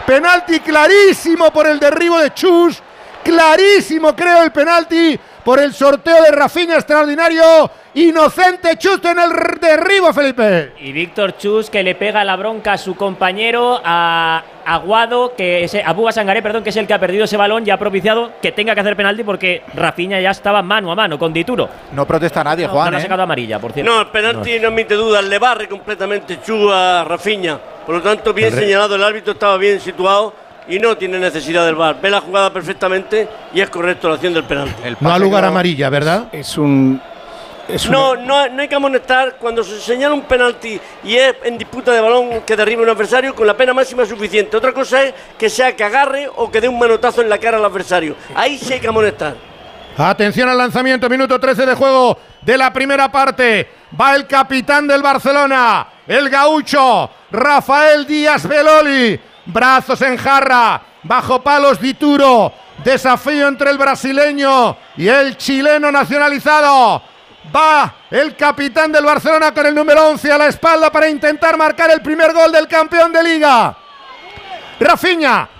Penalti clarísimo por el derribo de Chus. Clarísimo, creo, el penalti por el sorteo de Rafinha, extraordinario. Inocente Chus en el derribo, Felipe. Y Víctor Chus, que le pega la bronca a su compañero, a Aguado, a Bouba Sangaré, perdón, que es el que ha perdido ese balón y ha propiciado que tenga que hacer penalti porque Rafinha ya estaba mano a mano con Dituro. No protesta nadie, Juan. No le ha sacado amarilla, por cierto. No, el penalti no admite dudas, le barre completamente Chus a Rafinha. Por lo tanto, bien señalado, el árbitro estaba bien situado y no tiene necesidad del VAR. Ve la jugada perfectamente y es correcto la acción del penalti. No ha lugar amarilla, ¿verdad? No hay que amonestar cuando se señala un penalti y es en disputa de balón que derribe un adversario con la pena máxima suficiente. Otra cosa es que sea que agarre o que dé un manotazo en la cara al adversario. Ahí sí hay que amonestar. Atención al lanzamiento, minuto 13 de juego de la primera parte. Va el capitán del Barcelona, el gaucho, Rafael Díaz Beloli. Brazos en jarra, bajo palos Dituro. Desafío entre el brasileño y el chileno nacionalizado. Va el capitán del Barcelona con el número 11 a la espalda para intentar marcar el primer gol del campeón de Liga. Rafinha.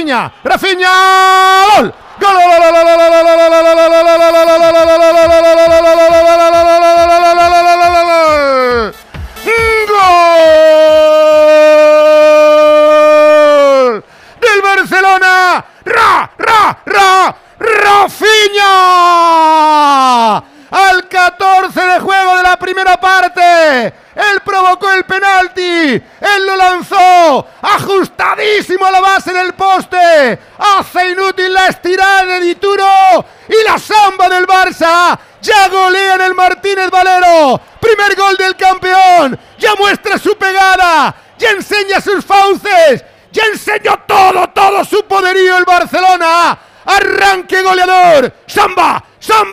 ¡Gol! ¡Gol! ¡Del Barcelona! ¡Rafinha! Al 14 de juego de la primera parte. Él provocó el penalti. Él lo lanzó. Ajustadísimo a la base del poste. Hace inútil la estirada de Dituro. Y la samba del Barça. Ya golea en el Martínez Valero. Primer gol del campeón. Ya muestra su pegada. Ya enseña sus fauces. Ya enseñó todo su poderío el Barcelona. Arranque goleador. Samba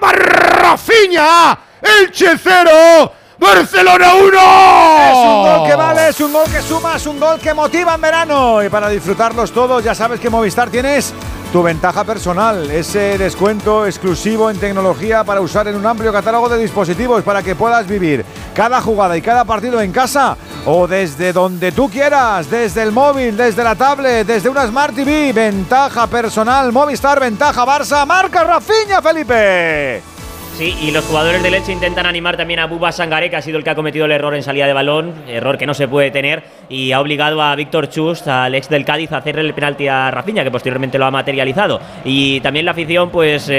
Rafinha. Elche 0. Barcelona 1. Es un gol que vale, es un gol que suma, es un gol que motiva en verano. Y para disfrutarlos todos, ya sabes que en Movistar tienes tu ventaja personal, ese descuento exclusivo en tecnología para usar en un amplio catálogo de dispositivos para que puedas vivir cada jugada y cada partido en casa o desde donde tú quieras, desde el móvil, desde la tablet, desde una Smart TV. Ventaja personal, Movistar, ventaja Barça, marca Rafinha, Felipe. Sí, y los jugadores del Elche intentan animar también a Bouba Sangaré, que ha sido el que ha cometido el error en salida de balón, error que no se puede tener, y ha obligado a Víctor Chus, al ex del Cádiz, a hacerle el penalti a Rafinha, que posteriormente lo ha materializado. Y también la afición pues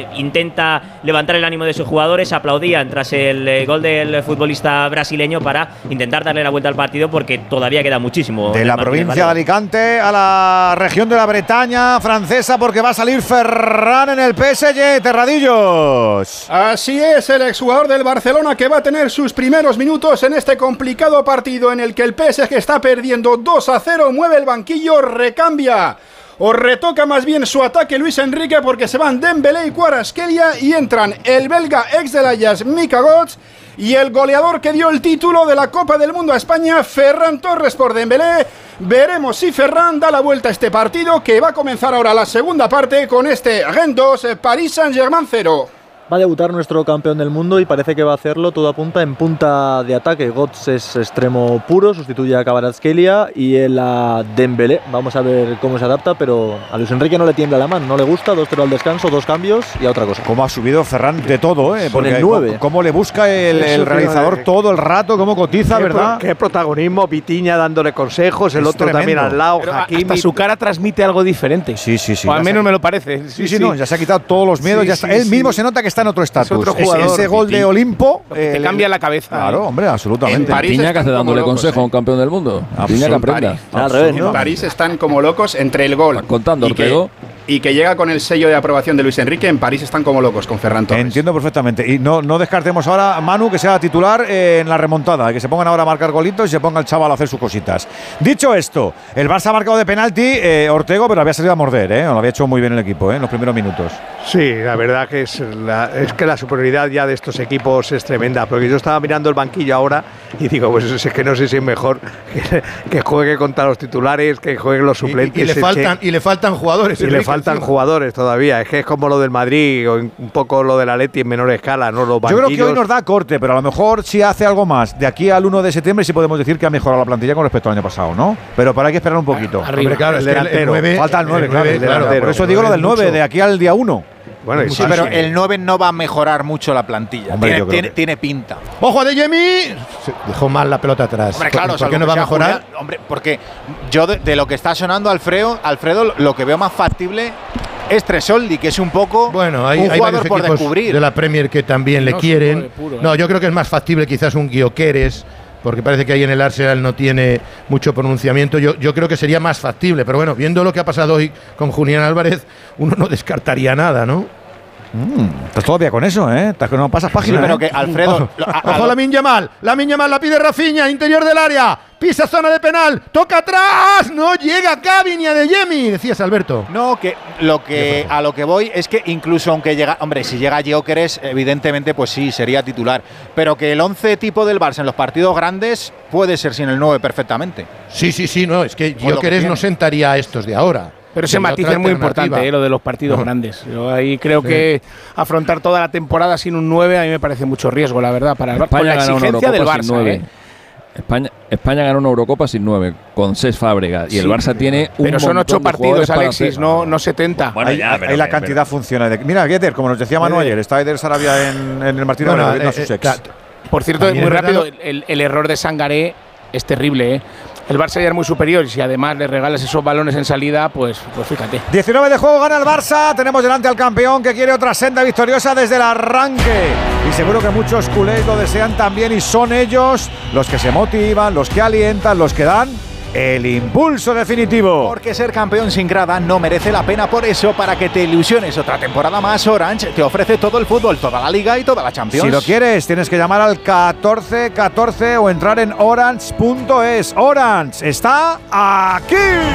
intenta levantar el ánimo de sus jugadores, aplaudían tras el gol del futbolista brasileño para intentar darle la vuelta al partido, porque todavía queda muchísimo. De la provincia de Alicante a la región de la Bretaña francesa, porque va a salir Ferran en el PSG, Terradillos. Así es, el exjugador del Barcelona que va a tener sus primeros minutos en este complicado partido en el que el PSG está perdiendo 2-0, mueve el banquillo, recambia o retoca más bien su ataque Luis Enrique, porque se van Dembélé y Kvaratskhelia y entran el belga ex del Ajax Mika Götze y el goleador que dio el título de la Copa del Mundo a España, Ferran Torres por Dembélé. Veremos si Ferran da la vuelta a este partido, que va a comenzar ahora la segunda parte con este Rennes 2, Paris Saint-Germain 0. Va a debutar nuestro campeón del mundo y parece que va a hacerlo, todo apunta, en punta de ataque. Götze es extremo puro, sustituye a Kvaratskhelia y él a Dembélé. Vamos a ver cómo se adapta, pero a Luis Enrique no le tiembla la mano, no le gusta. 2-0 al descanso, 2 cambios y a otra cosa. Cómo ha subido Ferran de todo, Porque el 9. Cómo le busca el realizador todo el rato, cómo cotiza, ¿verdad? Qué protagonismo, Vitiña dándole consejos, el otro tremendo. También al lado, Hakimi. Hasta su cara transmite algo diferente. Sí. O al menos me lo parece. Sí, no, ya se ha quitado todos los miedos. Él mismo se nota que está en otro estatus. Ese gol de Olimpo te cambia la cabeza. Claro, hombre, absolutamente. Piña que hace dándole consejo a un campeón del mundo. Piña que aprenda. En París están como locos entre el gol contando, y que llega con el sello de aprobación de Luis Enrique. En París están como locos con Ferran Torres. Entiendo perfectamente. Y no descartemos ahora, Manu, que sea titular en la remontada, que se pongan ahora a marcar golitos y se ponga el chaval a hacer sus cositas. Dicho esto, el Barça ha marcado de penalti Ortego, pero había salido a morder, lo había hecho muy bien el equipo, en los primeros minutos. Sí, la verdad que es que la superioridad ya de estos equipos es tremenda, porque yo estaba mirando el banquillo ahora y digo, pues es que no sé si es mejor que juegue contra los titulares, que jueguen los suplentes. Y le faltan jugadores. faltan jugadores todavía. Es que es como lo del Madrid o un poco lo del Atleti en menor escala, ¿no? Los banquillos. Yo creo que hoy nos da corte, pero a lo mejor si hace algo más. De aquí al 1 de septiembre sí podemos decir que ha mejorado la plantilla con respecto al año pasado, ¿no? Pero para hay que esperar un poquito. Hombre, claro, el es que delantero. Falta el 9, claro. el delantero. Por eso digo lo del 9, de aquí al día 1. Bueno, sí, pero el 9 no va a mejorar mucho la plantilla. Hombre, Tiene pinta. ¡Ojo a Adeyemi! Dejó mal la pelota atrás. Hombre, claro, ¿Por qué no va a mejorar? Julián, hombre, porque yo de lo que está sonando Alfredo, lo que veo más factible es Tresoldi, que es un poco bueno, hay jugador por descubrir. De la Premier que también le quieren. No, yo creo que es más factible quizás un Gyökeres, porque parece que ahí en el Arsenal no tiene mucho pronunciamiento. Yo creo que sería más factible, pero bueno, viendo lo que ha pasado hoy con Julián Álvarez, uno no descartaría nada, ¿no? Estás todavía con eso, ¿eh? Estás que no pasas página. Sí, pero que Alfredo. Ojo, Lamine Yamal la pide Rafinha, interior del área, pisa zona de penal, toca atrás, no llega Gavi ni Adeyemi, decías Alberto. No, que a lo que voy es que incluso aunque llega, hombre, si llega Gyökeres, evidentemente pues sí, sería titular, pero que el 11 tipo del Barça en los partidos grandes puede ser sin el 9 perfectamente. Sí, no, es que Gyökeres no sentaría a estos de ahora. Pero ese matiz es muy importante, lo de los partidos grandes. Yo ahí creo que afrontar toda la temporada sin un 9 a mí me parece mucho riesgo, la verdad, para España con la exigencia del Barça. España ganó una Eurocopa sin 9, con Cesc Fábregas, y el Barça tiene un pero son 8 partidos, Alexis, no 70. Bueno, ahí la cantidad funciona. Mira, Gueder, como nos decía Manu ayer, está Eder Sarabia en el Martínez de Sussex. Por cierto, muy rápido, el error de Sangaré es terrible, ¿eh? El Barça ya es muy superior y si además le regalas esos balones en salida, pues fíjate. 19 de juego, gana el Barça. Tenemos delante al campeón que quiere otra senda victoriosa desde el arranque. Y seguro que muchos culés lo desean también y son ellos los que se motivan, los que alientan, los que dan el impulso definitivo. Porque ser campeón sin grada no merece la pena. Por eso, para que te ilusiones otra temporada más, Orange te ofrece todo el fútbol, toda la Liga y toda la Champions. Si lo quieres, tienes que llamar al 1414 o entrar en orange.es. Orange está aquí.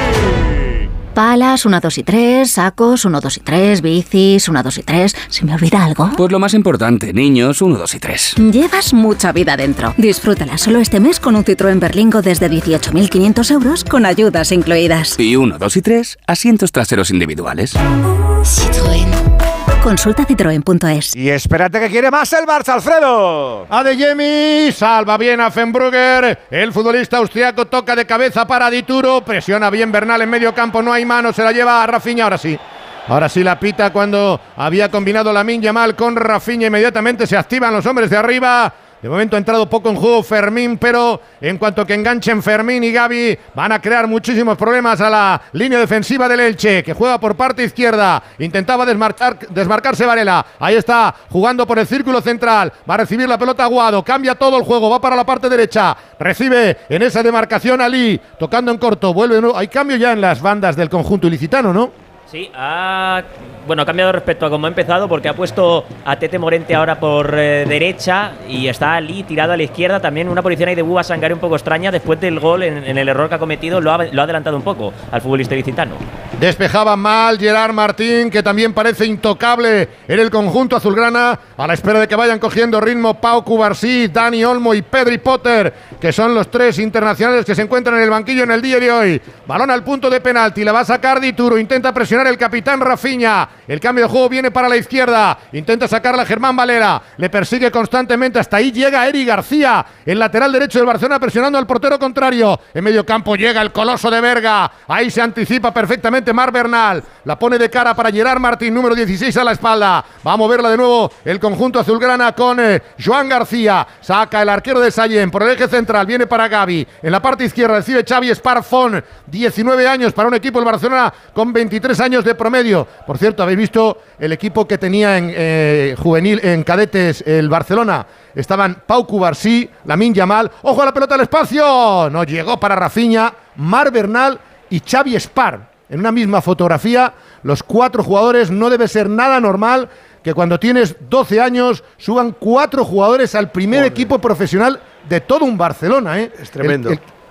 Palas, 1, 2 y 3, sacos, 1, 2 y 3, bicis, 1, 2 y 3. ¿Se me olvida algo? Pues lo más importante, niños, 1, 2 y 3. Llevas mucha vida dentro. Disfrútala solo este mes con un Citroën Berlingo desde 18.500 euros con ayudas incluidas. Y 1, 2 y 3, asientos traseros individuales. Citroën. Consulta citroen.es. Y espérate que quiere más el Barça, Alfredo. Adeyemi salva bien a Fenbrugger. El futbolista austriaco toca de cabeza para Dituro. Presiona bien Bernal en medio campo. No hay mano. Se la lleva a Rafinha. Ahora sí la pita cuando había combinado Lamine Yamal con Rafinha. Inmediatamente se activan los hombres de arriba. De momento ha entrado poco en juego Fermín, pero en cuanto que enganchen Fermín y Gavi, van a crear muchísimos problemas a la línea defensiva del Elche, que juega por parte izquierda. Intentaba desmarcarse Varela. Ahí está, jugando por el círculo central. Va a recibir la pelota Aguado. Cambia todo el juego, va para la parte derecha. Recibe en esa demarcación Ali, tocando en corto. Vuelve, ¿no? Hay cambio ya en las bandas del conjunto ilicitano, ¿no? Sí, ha cambiado respecto a cómo ha empezado, porque ha puesto a Tete Morente ahora por derecha y está Ali tirado a la izquierda. También una posición ahí de Bouba Sangaré un poco extraña. Después del gol, en el error que ha cometido, lo ha adelantado un poco al futbolista ilicitano. Despejaba mal Gerard Martín, que también parece intocable en el conjunto azulgrana, a la espera de que vayan cogiendo ritmo Pau Cubarsí, Dani Olmo y Pedri Potter, que son los 3 internacionales que se encuentran en el banquillo en el día de hoy. Balón al punto de penalti, la va a sacar Dituro, intenta presionar el capitán Rafinha. El cambio de juego viene para la izquierda, intenta sacarla Germán Valera, le persigue constantemente, hasta ahí llega Eri García, el lateral derecho del Barcelona, presionando al portero contrario. En medio campo llega el coloso de Berga, ahí se anticipa perfectamente Marc Bernal, la pone de cara para Gerard Martín, número 16 a la espalda. Va a moverla de nuevo el conjunto azulgrana con Joan García, saca el arquero de Sallén por el eje central, viene para Gavi, en la parte izquierda recibe Xavi Esparfón, 19 años para un equipo del Barcelona con 23 años de promedio. Por cierto, habéis visto el equipo que tenía en juvenil, en cadetes, el Barcelona. Estaban Pau Cubarsí, Lamine Yamal. ¡Ojo a la pelota al espacio! No llegó para Rafinha, Marc Bernal y Xavi Espar. En una misma fotografía, los 4 jugadores. No debe ser nada normal que cuando tienes 12 años suban 4 jugadores al primer equipo profesional de todo un Barcelona, ¿eh? Es tremendo.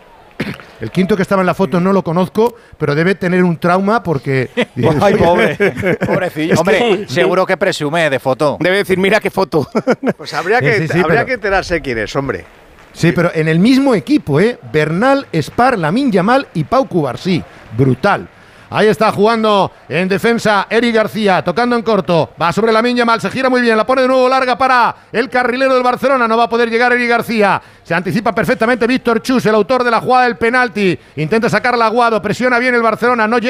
El quinto que estaba en la foto no lo conozco, pero debe tener un trauma porque... ¡Ay, pobre! Pobrecillo. Hombre, seguro que presume de foto. Debe decir, mira qué foto. Pues habría que enterarse quién es, hombre. Sí, pero en el mismo equipo, Bernal, Espar, Lamine Yamal y Pau Cubarsí. Brutal. Ahí está jugando en defensa Eric García, tocando en corto. Va sobre Lamine Yamal, se gira muy bien, la pone de nuevo larga para el carrilero del Barcelona. No va a poder llegar Eric García. Se anticipa perfectamente Víctor Chus, el autor de la jugada del penalti. Intenta sacarla a Aguado, presiona bien el Barcelona, no llega.